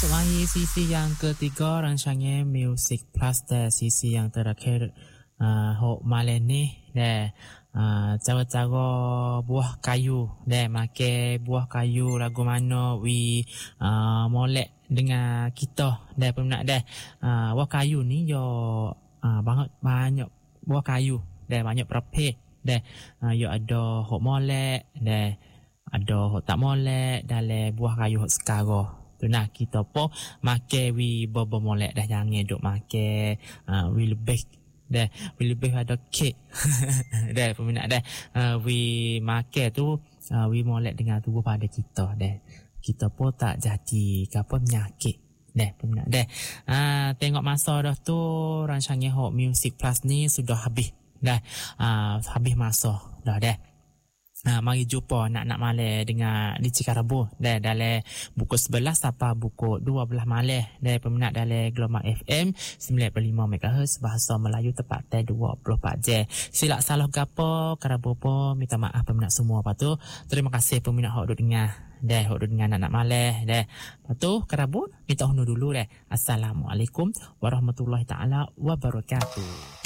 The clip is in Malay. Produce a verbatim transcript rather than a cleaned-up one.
masuk lagi sisi yang ketiga rancangan Music Plus dan sisi yang terakhir uh, hok malam ni deh uh, cara-cara buah kayu deh make buah kayu lagu mana wi uh, molek dengan kita deh peminat deh uh, buah kayu ni yo uh, banget banyak buah kayu deh banyak berapeh deh uh, yo ada hok molek deh ada hok tak molek dalam buah kayu hok sekarang. Tu nah kita pun make wi bobo molek dah jangan duk make uh, wi lebih dah wi lebih ada kek dah peminat dah uh, wi make tu uh, wi molek dengan tubuh pada kita dah kita pun tak jadi apa penyakit dah peminat dah uh, tengok masa dah tu rancangan Hot Music Plus ni sudah habis dah uh, habis masa dah dah. Nah, mari jumpa nak-nak malam dengan Lici Karabu dah dalam buku sebelas sampai buku dua belas malam dari peminat dalam Gelombang F M sembilan puluh lima megahertz bahasa Melayu tepat dua puluh empat jam. Silap salah gapo Karabu pun minta maaf peminat semua patu. Terima kasih peminat hok duk dengar dah hok duk dengar nak-nak malam dah. Patu Karabu minta hundur dulu dah. Assalamualaikum warahmatullahi taala wabarakatuh.